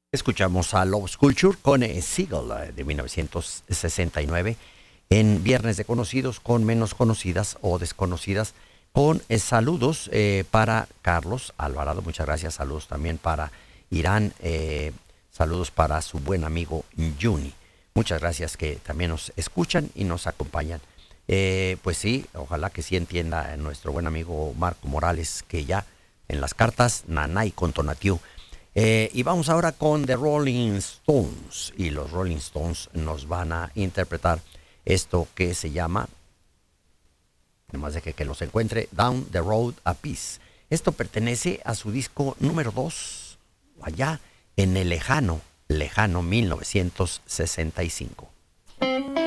Escuchamos a Love Culture con Seagull de 1969 en Viernes de Conocidos con Menos Conocidas o Desconocidas con saludos para Carlos Alvarado, muchas gracias, saludos también para Irán, saludos para su buen amigo Juni, muchas gracias que también nos escuchan y nos acompañan. Pues sí, ojalá que sí entienda nuestro buen amigo Marco Morales que ya en las cartas Nanay con Tonatiu. Y vamos ahora con The Rolling Stones. Y los Rolling Stones nos van a interpretar esto que se llama, nomás deje que los encuentre, Down the Road a Peace. Esto pertenece a su disco número 2 allá en el lejano 1965.